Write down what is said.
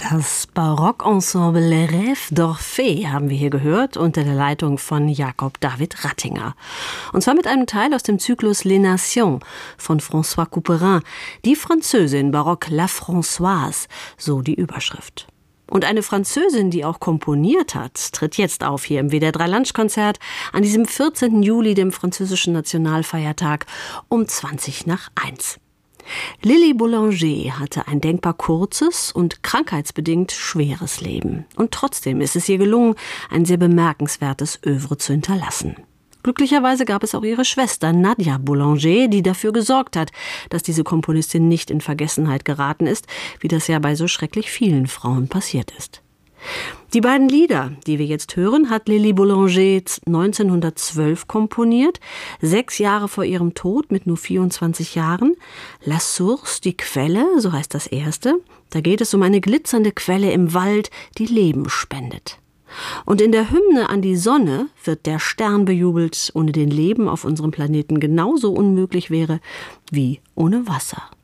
Das Barockensemble Les Rêves d'Orphée haben wir hier gehört unter der Leitung von Jakob David Rattinger. Und zwar mit einem Teil aus dem Zyklus Les Nations von François Couperin, die Französin barock La Françoise, so die Überschrift. Und eine Französin, die auch komponiert hat, tritt jetzt auf hier im WDR 3 Lunchkonzert an diesem 14. Juli, dem französischen Nationalfeiertag, um 1:20. Lily Boulanger hatte ein denkbar kurzes und krankheitsbedingt schweres Leben. Und trotzdem ist es ihr gelungen, ein sehr bemerkenswertes Œuvre zu hinterlassen. Glücklicherweise gab es auch ihre Schwester Nadia Boulanger, die dafür gesorgt hat, dass diese Komponistin nicht in Vergessenheit geraten ist, wie das ja bei so schrecklich vielen Frauen passiert ist. Die beiden Lieder, die wir jetzt hören, hat Lily Boulanger 1912 komponiert, 6 Jahre vor ihrem Tod mit nur 24 Jahren. La Source, die Quelle, so heißt das erste. Da geht es um eine glitzernde Quelle im Wald, die Leben spendet. Und in der Hymne an die Sonne wird der Stern bejubelt, ohne den Leben auf unserem Planeten genauso unmöglich wäre wie ohne Wasser.